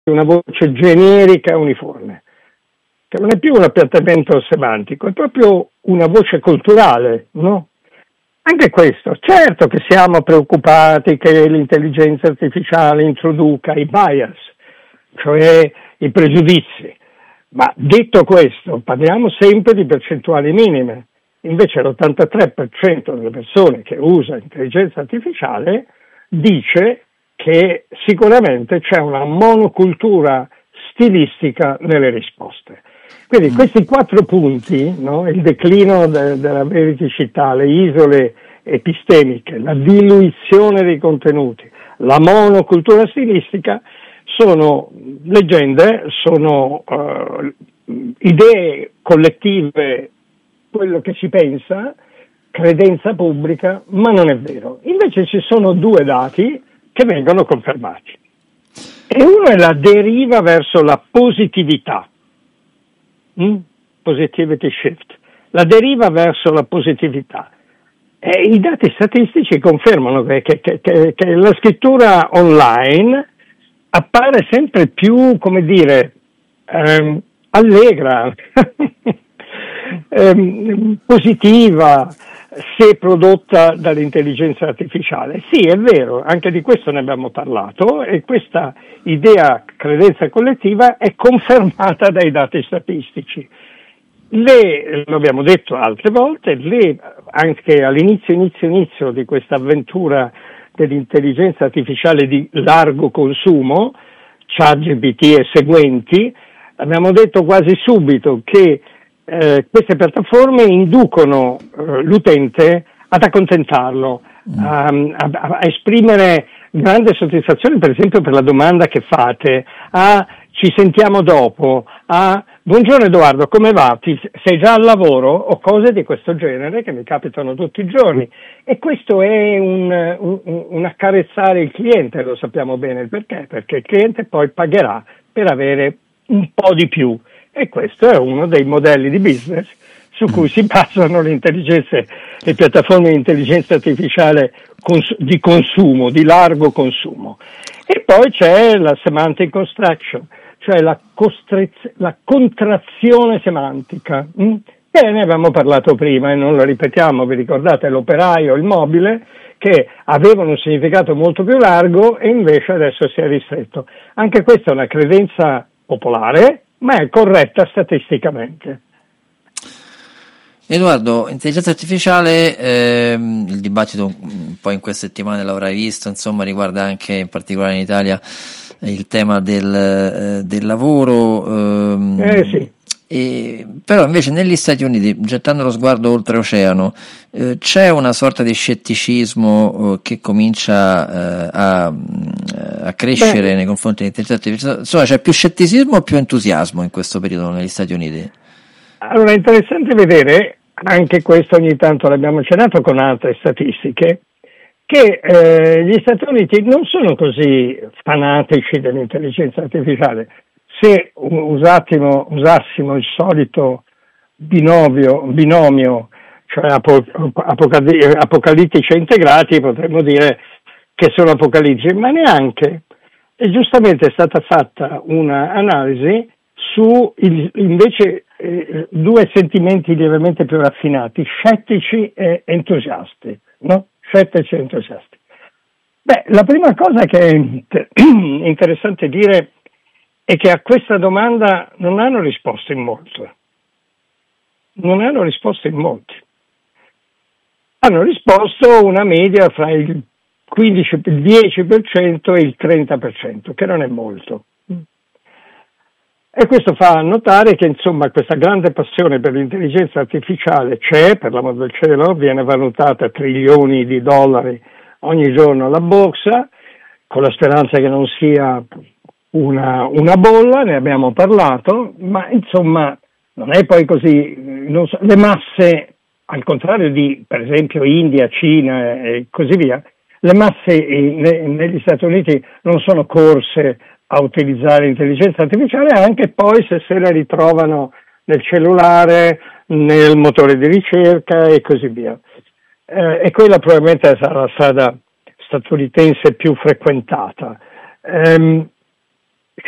una voce generica e uniforme, che non è più un appiattamento semantico, è proprio una voce culturale, no? Anche questo, certo che siamo preoccupati che l'intelligenza artificiale introduca i bias, cioè i pregiudizi, ma detto questo, parliamo sempre di percentuali minime. Invece l'83% delle persone che usa intelligenza artificiale dice che sicuramente c'è una monocultura stilistica nelle risposte. Quindi questi 4 punti, no? Il declino della veriticità, le isole epistemiche, la diluizione dei contenuti, la monocultura stilistica, sono leggende, sono idee collettive, quello che si pensa, credenza pubblica, ma non è vero. Invece ci sono 2 dati che vengono confermati. E uno è la deriva verso la positività. Positivity shift, la deriva verso la positività. I dati statistici confermano che la scrittura online appare sempre più, come dire, allegra, positiva, se prodotta dall'intelligenza artificiale. Sì, è vero, anche di questo ne abbiamo parlato, e questa idea credenza collettiva è confermata dai dati statistici. Lo abbiamo detto altre volte, anche all'inizio di questa avventura dell'intelligenza artificiale di largo consumo, ChatGPT e seguenti, abbiamo detto quasi subito che queste piattaforme inducono l'utente ad accontentarlo, a esprimere grande soddisfazione, per esempio per la domanda che fate, ci sentiamo dopo, buongiorno Edoardo, come va? Sei già al lavoro? O cose di questo genere che mi capitano tutti i giorni. E questo è un accarezzare il cliente, lo sappiamo bene il perché il cliente poi pagherà per avere un po' di più. E questo è uno dei modelli di business su cui si basano le piattaforme di intelligenza artificiale di consumo, di largo consumo. E poi c'è la semantic construction, cioè la contrazione semantica, che ne avevamo parlato prima e non lo ripetiamo. Vi ricordate l'operaio, il mobile, che avevano un significato molto più largo e invece adesso si è ristretto. Anche questa è una credenza popolare, ma è corretta statisticamente. Edoardo, intelligenza artificiale, il dibattito un po' in queste settimane l'avrai visto, insomma, riguarda anche in particolare in Italia il tema del lavoro. Sì. Però invece negli Stati Uniti, gettando lo sguardo oltreoceano, c'è una sorta di scetticismo che comincia a crescere nei confronti dell'intelligenza artificiale. Insomma, c'è più scetticismo o più entusiasmo in questo periodo negli Stati Uniti? Allora, è interessante vedere, anche questo ogni tanto l'abbiamo accennato con altre statistiche, che gli Stati Uniti non sono così fanatici dell'intelligenza artificiale. Se usassimo il solito binomio, cioè apocalittici e integrati, potremmo dire che sono apocalittici, ma neanche. E giustamente è stata fatta una analisi su invece 2 sentimenti lievemente più raffinati, scettici e entusiasti, no? Scettici e entusiasti. La prima cosa che è interessante dire è che a questa domanda non hanno risposto in molti. Hanno risposto una media fra il 10% e il 30%, che non è molto. E questo fa notare che, insomma, questa grande passione per l'intelligenza artificiale c'è, per l'amor del cielo, viene valutata a trilioni di dollari ogni giorno alla borsa, con la speranza che non sia una bolla, ne abbiamo parlato, ma insomma non è poi così. Le masse, al contrario di per esempio India, Cina e così via, le masse negli Stati Uniti non sono corse a utilizzare l'intelligenza artificiale, anche poi se la ritrovano nel cellulare, nel motore di ricerca e così via. E quella probabilmente sarà la strada statunitense più frequentata.